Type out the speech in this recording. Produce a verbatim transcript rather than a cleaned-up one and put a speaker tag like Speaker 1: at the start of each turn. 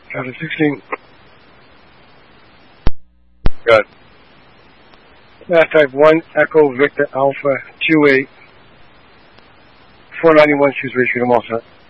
Speaker 1: Delta sixteen. Good. Last type one, Echo Victor Alpha two eight. four ninety-one, choose ratio, I'm all set.